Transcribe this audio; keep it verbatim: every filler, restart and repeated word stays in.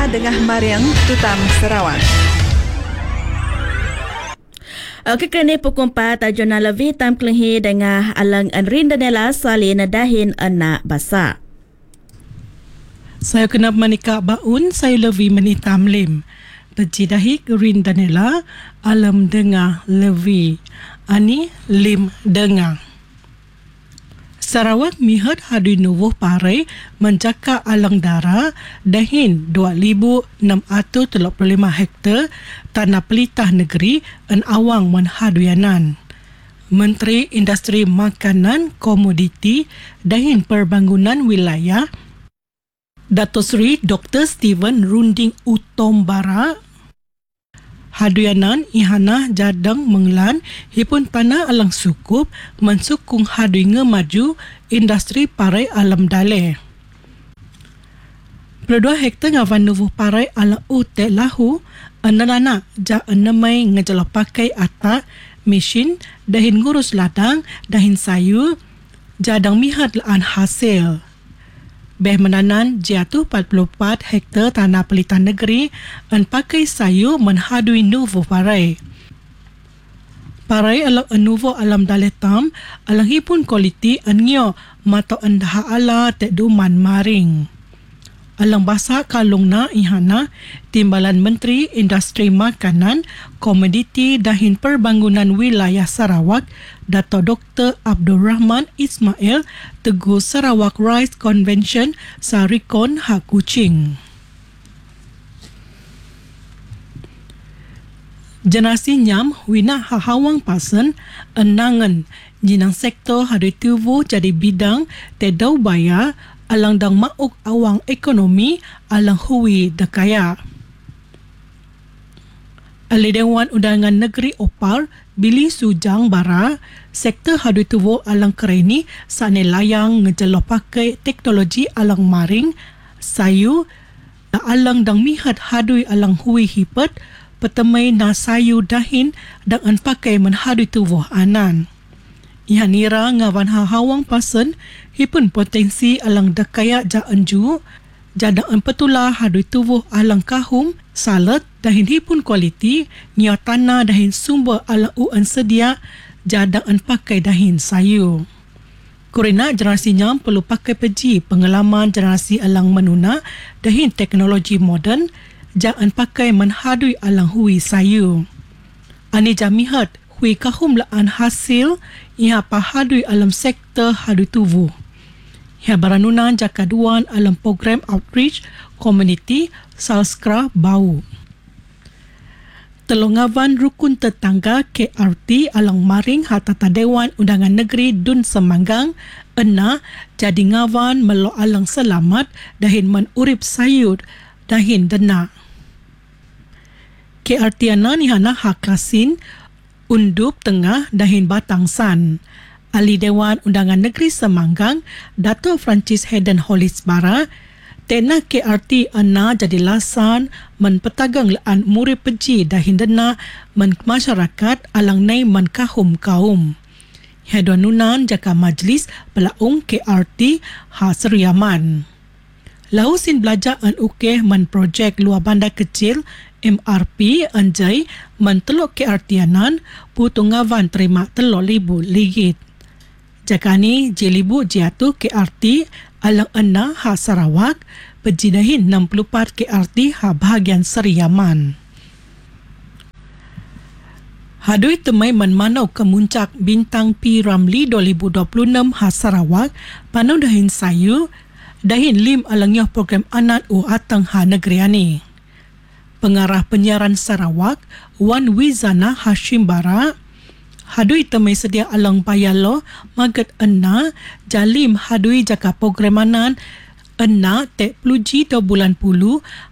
Dengah Mariang Tutam Sarawak. Okey, kerana pukul empat tajuna lebih tam kelenghi dengan alang Anrin Danela salin dahin anak basa. Saya kena menikah baun, saya lebih menitam lim. Pejidahi Rin Danela alam dengar lebih. Ani lim dengar. Sarawak mihat hadui nuvuh parai menjaka alang dara dahin dua ribu enam ratus tiga puluh lima hektar tanah pelitah negeri en awang menhaduyanan. Menteri Industri Makanan Komoditi dahin Perbangunan Wilayah Datuk Seri Doktor Steven Runding Utombara haduyanan ihana jadang menglan hipun tanah alang sukup mensukung hadui ngemaju industri parai alam dale. Berdua hektar ngawan nuvuh parai alang ute lahu ananana ja anamai ngejala pakai atak mesin dahin ngurus ladang dahin sayur jadang mihat laan hasil. Beh menanan jatuh empat puluh empat hektar tanah pelitah negeri dan pakai sayur menhadui nuvuh parai. Parai alang nuvuh alam daletam alang hipun kualiti anyo mata andah ala tekduman maring. Alang basa kalungna ihana Timbalan Menteri Industri Makanan Komoditi dahin Perbangunan Wilayah Sarawak Dato' Doktor Abdul Rahman Ismail teguh Sarawak Rice Convention Sarikon Hak Kuching. Generasi nyam wina hahawang pasen enangan jinang sektor hadui tuvu jadi bidang tedau baya alang dang mauk awang ekonomi alang hui dakaya. Ali Dewan Undangan Negeri Opal Billy Sujang Bara sektor hadui tuvu alang kereni sane layang ngejalo pakai teknologi alang maring sayu da alang dang mihat hadui alang hui hipet petemai na sayu dahin dang an pakai menhadui tuvu anan. Ihan ira ngawan hahawang pasen hipun potensi alang dakaya ja anju jadang an petula hadui tuvuh alang kahum salat dahin hipun kualiti nia tanah dahin sumber alang uan sedia jadang an pakai dahin sayu. Kurina generasi nyam perlu pakai peji pengalaman generasi alang menuna dahin teknologi moden jangan pakai menhadui alang hui sayu. Ani jamihat hui kahum laan hasil ia pahadui alam sektor hadui tuvu. Ia baranunan jakaduan alam program outreach community Salskra Bau. Telongawan rukun tetangga K R T alang maring Hatata Dewan Undangan Negeri Dun Semanggang ena jadi ngawan melo alang selamat dahin menurip sayur dahin dena. K R T ana ni hana hakasin undup tengah dahin Batangsan. Ali Dewan Undangan Negeri Semanggang, Dato' Francis Hayden Hollis Bara, tena K R T ana jadi lasan men petagang laan muri peji dahin dena men masyarakat alang nai men kahum kaum. Hedon nunan jaka majlis pelaung K R T ha Seriaman. Lausin belajar an ukeh men projek luar bandar kecil M R P anjay men telok K R T anan putung ngawan terima telok libu ligit. Jakani jelibu jatuh K R T alang ena ha Sarawak pejinahin enam puluh empat K R T ha bahagian Seriaman. Hadui temai menmanau ke muncak bintang P Ramli dua ribu dua puluh enam ha Sarawak panau dahin sayu dahin lim alangnya program anak u atang ha negeri ani. Pengarah penyiaran Sarawak Wan Wizana Hashim Bara hadui temai sedia alang payalo magat ena jalim hadui jaka programanan ena tek peluji do bulan pulu